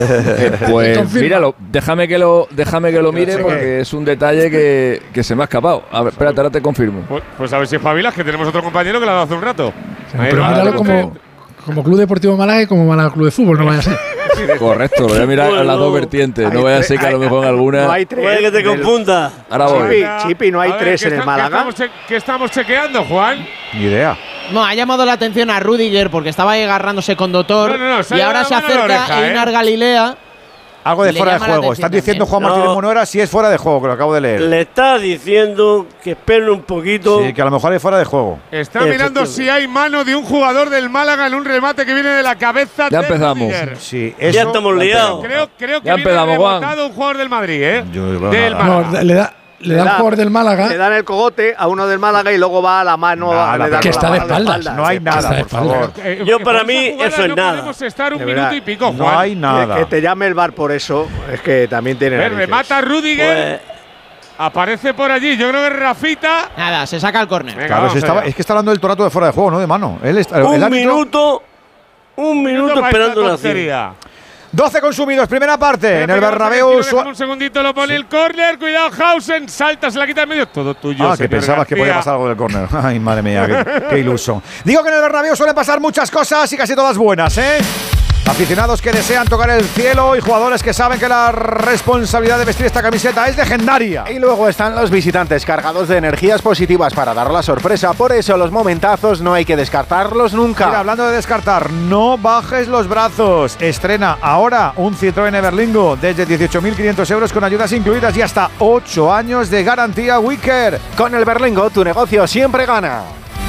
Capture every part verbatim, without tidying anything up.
Pues míralo, déjame que lo, déjame que lo mire porque es un detalle que, que se me ha escapado. A ver, espérate, ahora te confirmo. Pues, pues a ver si espabilas, que tenemos otro compañero que lo ha dado hace un rato. Pero míralo como, como Club Deportivo Málaga y como Málaga Club de Fútbol, no vaya a ser. Correcto, lo voy a mirar a las dos vertientes. No vaya a ser que a lo mejor en alguna. No hay tres. Puede que te confunda. Ahora voy. Chipi, Chipi, no hay tres en el Málaga. ¿Qué estamos, ¿Qué estamos chequeando, Juan? Ni idea. No, ha llamado la atención a Rüdiger porque estaba ahí agarrándose con Doctor. No, no, no, se y ha ahora dado se la mano a la acerca oreja, Einar ¿eh? Galilea. Algo de Le fuera de llama la juego. atención Están diciendo también. Juan Martínez No. Monuera si es fuera de juego, que lo acabo de leer. Le está diciendo que esperen un poquito. Sí, que a lo mejor es fuera de juego. Está mirando si hay mano de un jugador del Málaga en un remate que viene de la cabeza Ya de empezamos. Rüdiger. Sí, eso, Ya estamos liados. Creo, creo que Ya viene empezamos, Juan. rebotado un jugador del Madrid, ¿eh? Yo no veo del nada. Málaga. No, le da, le da un jugador del Málaga. Le dan el cogote a uno del Málaga y luego va a la mano. Nada, le dan que con está la de mano espaldas. No hay Está nada, de por espaldas. favor. Eh, Yo por para esa mí jugada eso es no nada. podemos estar un De minuto verdad. y pico, Juan. No hay Que, nada. que te llame el bar por eso, es que también tiene. Ver, narices. remata Rüdiger. Pues, Aparece por allí. Yo creo que es Rafita. Nada, se saca el córner. Venga, Claro, vamos si estaba- allá. es que está hablando del torato de fuera de juego, no de mano. Él está, el un árbitro- minuto. Un minuto para esperando esta la acción. tontería. doce consumidos, primera parte. Espera, en el espera, Bernabéu. déjame Sua- un segundito, lo pone el córner. Cuidado, Hausen. Salta, se la quita en medio. Todo tuyo. Ah, que señor pensabas que García. podía pasar algo del córner. Ay, madre mía, qué, qué iluso. Digo que en el Bernabéu suelen pasar muchas cosas y casi todas buenas, ¿eh? Aficionados que desean tocar el cielo y jugadores que saben que la responsabilidad de vestir esta camiseta es legendaria. Y luego están los visitantes cargados de energías positivas para dar la sorpresa. Por eso los momentazos no hay que descartarlos nunca. Mira, hablando de descartar, no bajes los brazos. Estrena ahora un Citroën Everlingo desde dieciocho mil quinientos euros con ayudas incluidas y hasta ocho años de garantía Wicker. Con el Berlingo tu negocio siempre gana.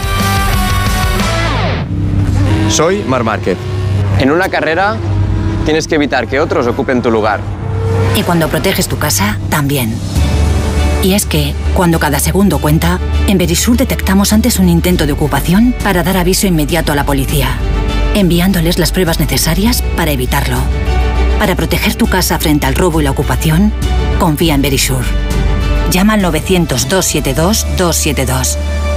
Soy Marc Márquez. En una carrera tienes que evitar que otros ocupen tu lugar. Y cuando proteges tu casa, también. Y es que, cuando cada segundo cuenta, en Verisur detectamos antes un intento de ocupación para dar aviso inmediato a la policía, enviándoles las pruebas necesarias para evitarlo. Para proteger tu casa frente al robo y la ocupación, confía en Verisur. Llama al novecientos, doscientos setenta y dos, doscientos setenta y dos.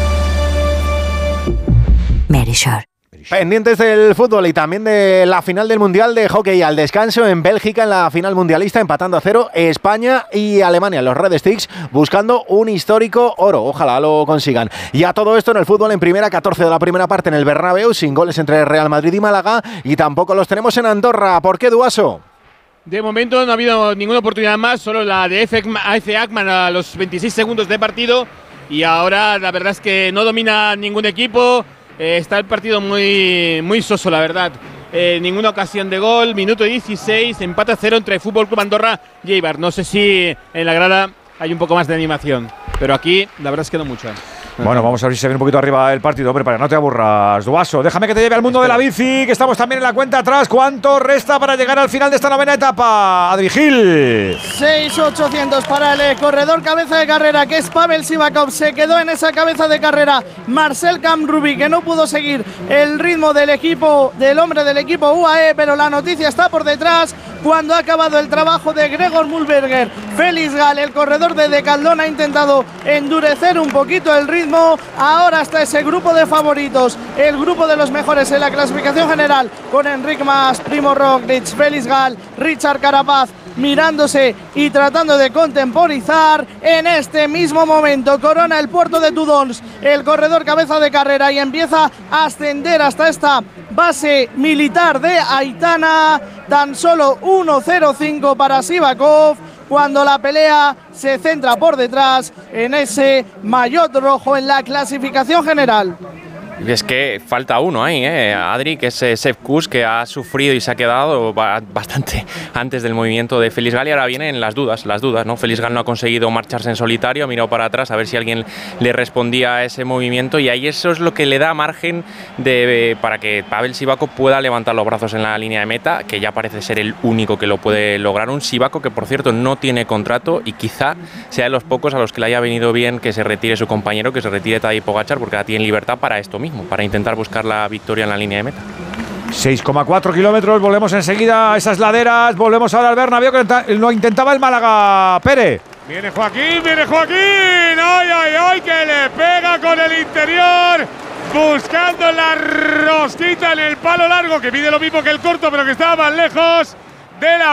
Verisur. Pendientes del fútbol y también de la final del Mundial de Hockey al descanso en Bélgica en la final mundialista, empatando a cero España y Alemania. Los Red Sticks buscando un histórico oro. Ojalá lo consigan. Y a todo esto en el fútbol en primera, catorce de la primera parte en el Bernabéu, sin goles entre Real Madrid y Málaga, y tampoco los tenemos en Andorra. ¿Por qué, Duaso? De momento no ha habido ninguna oportunidad más, solo la de A F Akman a los veintiséis segundos de partido, y ahora la verdad es que no domina ningún equipo. Eh, está el partido muy, muy soso, la verdad. Eh, ninguna ocasión de gol, minuto dieciséis, empate a cero entre Fútbol Club Andorra y Eibar. No sé si en la grada hay un poco más de animación, pero aquí la verdad es que no mucho. Bueno, vamos a ver si se ve un poquito arriba el partido. Hombre, para que no te aburras, Duaso. Déjame que te lleve al mundo de la bici, que estamos también en la cuenta atrás. ¿Cuánto resta para llegar al final de esta novena etapa? Adri Gil. seis ochocientos para el corredor cabeza de carrera, que es Pavel Sivakov. Se quedó en esa cabeza de carrera Marcel Kamrubi, que no pudo seguir el ritmo del equipo, del hombre del equipo U A E, pero la noticia está por detrás. Cuando ha acabado el trabajo de Gregor Mulberger, Félix Gal, el corredor de Decaldón, ha intentado endurecer un poquito el ritmo. Ahora está ese grupo de favoritos, el grupo de los mejores en la clasificación general, con Enric Mas, Primo Roglic, Félix Gal, Richard Carapaz, mirándose y tratando de contemporizar. En este mismo momento corona el puerto de Tudons el corredor cabeza de carrera y empieza a ascender hasta esta base militar de Aitana. Tan solo uno cero cinco para Sivakov, cuando la pelea se centra por detrás en ese maillot rojo en la clasificación general. Y es que falta uno ahí, ¿eh? Adri, que es eh, Sepp Kuss, que ha sufrido y se ha quedado ba bastante antes del movimiento de Félix Gal, y ahora vienen las dudas, las dudas, ¿no? Félix Gal no ha conseguido marcharse en solitario, ha mirado para atrás a ver si alguien le respondía a ese movimiento, y ahí eso es lo que le da margen de, eh, para que Pavel Sivakov pueda levantar los brazos en la línea de meta, que ya parece ser el único que lo puede lograr. Un Sivakov que, por cierto, no tiene contrato y quizá sea de los pocos a los que le haya venido bien que se retire su compañero, que se retire Tadej Pogačar, porque ahora tiene libertad para esto mismo, para intentar buscar la victoria en la línea de meta. seis coma cuatro kilómetros, volvemos enseguida a esas laderas, volvemos ahora al Bernabéu, que lo intentaba el Málaga. Pere. Viene Joaquín, viene Joaquín, ay, ay, ay, que le pega con el interior, buscando la rosquita en el palo largo, que pide lo mismo que el corto, pero que estaba más lejos de la